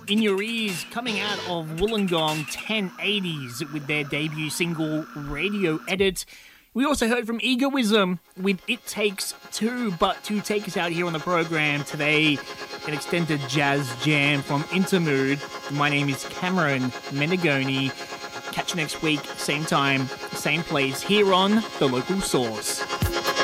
In Your Ears, coming out of Wollongong 1080s with their debut single Radio Edit. We also heard from Egoism with It Takes Two, but to take us out here on the program today, an extended jazz jam from Intermood. My name is Cameron Menegoni. Catch you next week, same time, same place, here on The Local Source.